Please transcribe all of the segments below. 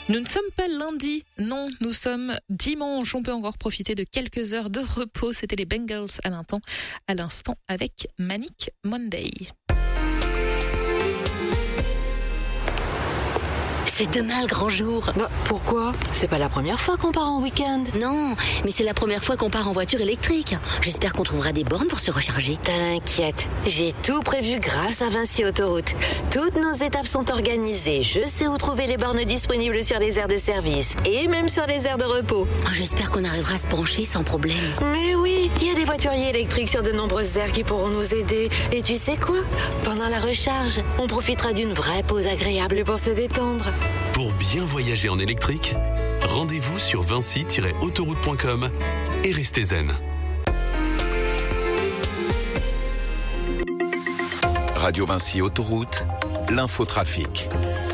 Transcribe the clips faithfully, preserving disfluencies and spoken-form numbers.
Nous ne sommes pas lundi, non, nous sommes dimanche. On peut encore profiter de quelques heures de repos. C'était les Bengals à l'instant, à l'instant avec Manic Monday. C'est demain le grand jour. Bah, pourquoi ? C'est pas la première fois qu'on part en week-end. Non, mais c'est la première fois qu'on part en voiture électrique. J'espère qu'on trouvera des bornes pour se recharger. T'inquiète, j'ai tout prévu grâce à Vinci Autoroute. Toutes nos étapes sont organisées. Je sais où trouver les bornes disponibles sur les aires de service et même sur les aires de repos. Oh, j'espère qu'on arrivera à se brancher sans problème. Mais oui, il y a des voituriers électriques sur de nombreuses aires qui pourront nous aider. Et tu sais quoi ? Pendant la recharge, on profitera d'une vraie pause agréable pour se détendre. Pour bien voyager en électrique, rendez-vous sur vinci tiret autoroute point com et restez zen. Radio Vinci Autoroute, l'infotrafic.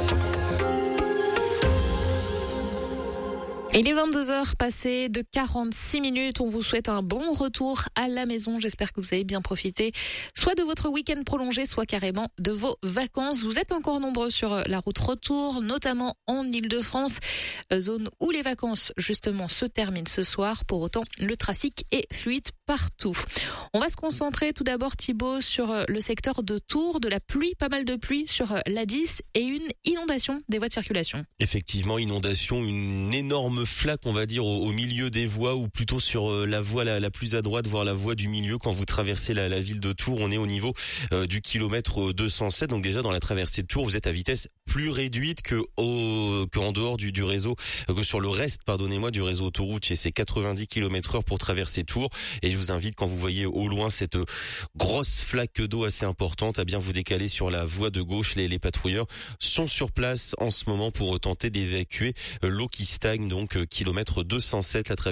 Il est vingt-deux heures passées de quarante-six minutes. On vous souhaite un bon retour à la maison. J'espère que vous avez bien profité, soit de votre week-end prolongé, soit carrément de vos vacances. Vous êtes encore nombreux sur la route retour, notamment en Île-de-France, zone où les vacances, justement, se terminent ce soir. Pour autant, le trafic est fluide partout. On va se concentrer tout d'abord, Thibaut, sur le secteur de Tours, de la pluie, pas mal de pluie sur l'A dix et une inondation des voies de circulation. Effectivement, inondation, une énorme flaque, on va dire, au, au milieu des voies, ou plutôt sur euh, la voie la, la plus à droite, voire la voie du milieu. Quand vous traversez la, la ville de Tours, on est au niveau euh, du kilomètre deux cent sept. Donc déjà, dans la traversée de Tours, vous êtes à vitesse plus réduite que au, que en dehors du, du réseau, euh, que sur le reste, pardonnez-moi, du réseau autoroute. Et c'est quatre-vingt-dix kilomètres heure pour traverser Tours. Et je vous invite, quand vous voyez au loin cette grosse flaque d'eau assez importante, à bien vous décaler sur la voie de gauche. Les, les patrouilleurs sont sur place en ce moment pour tenter d'évacuer l'eau qui stagne, donc kilomètre deux cent sept, la traversée